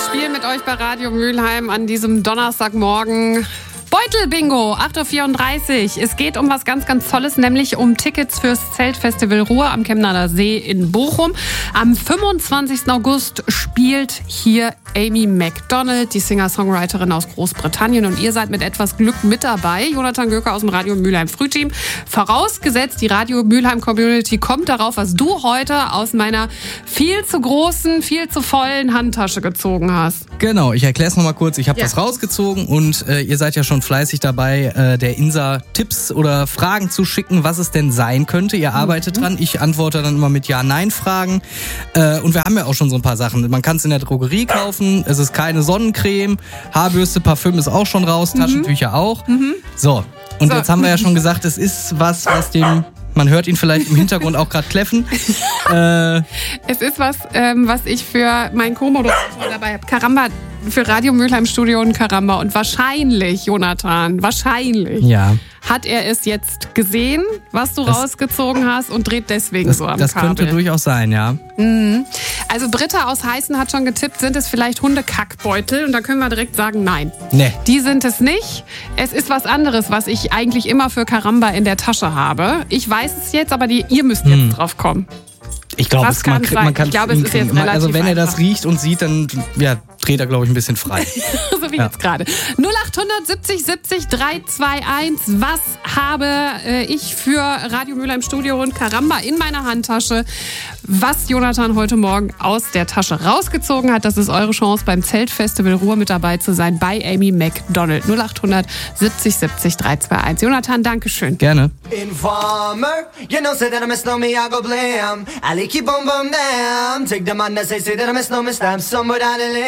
spielen mit euch bei Radio Mülheim an diesem Donnerstagmorgen. Beutel-Bingo, 8.34 Uhr. Es geht um was ganz, ganz Tolles, nämlich um Tickets fürs Zeltfestival Ruhr am Chemnader See in Bochum. Am 25. August spielt hier Amy Macdonald, die Singer-Songwriterin aus Großbritannien. Und ihr seid mit etwas Glück mit dabei. Jonathan Göker aus dem Radio Mülheim Frühteam. Vorausgesetzt, die Radio Mülheim Community kommt darauf, was du heute aus meiner viel zu großen, viel zu vollen Handtasche gezogen hast. Genau, ich erkläre es nochmal kurz. Ich habe was rausgezogen und ihr seid ja schon fleißig dabei, der Insa Tipps oder Fragen zu schicken, was es denn sein könnte. Ihr arbeitet dran. Ich antworte dann immer mit Ja-Nein-Fragen. Und wir haben ja auch schon so ein paar Sachen. Man kann es in der Drogerie kaufen. Es ist keine Sonnencreme. Haarbürste, Parfüm ist auch schon raus. Taschentücher auch. So, und jetzt haben wir ja schon gesagt, es ist was dem... Man hört ihn vielleicht im Hintergrund auch gerade kläffen. Es ist was, was ich für meinen Co-Moderator dabei habe. Karamba, für Radio Mülheim Studio und Karamba. Und wahrscheinlich, Jonathan, hat er es jetzt gesehen, was du rausgezogen hast und dreht deswegen so am Kabel. Das könnte durchaus sein, ja. Also Britta aus Heißen hat schon getippt, sind es vielleicht Hundekackbeutel? Und da können wir direkt sagen, nein. Nee. Die sind es nicht. Es ist was anderes, was ich eigentlich immer für Karamba in der Tasche habe. Ich weiß es jetzt, aber ihr müsst jetzt drauf kommen. Ich glaube, man kann es ist jetzt relativ also wenn er das einfach. riecht und sieht, dann dreht er, glaube ich, ein bisschen frei. So wie jetzt gerade. 0800 70 70 321. Was habe ich für Radio Mülheim Studio und Karamba in meiner Handtasche? Was Jonathan heute Morgen aus der Tasche rausgezogen hat, das ist eure Chance, beim Zeltfestival Ruhr mit dabei zu sein bei Amy Macdonald. 0800 70 70 321. Jonathan, Dankeschön. Gerne. Informer, you know, say that I miss no me, I go blam. I keep on bum down. Take the man that say that I miss no me, stab somebody down the lane.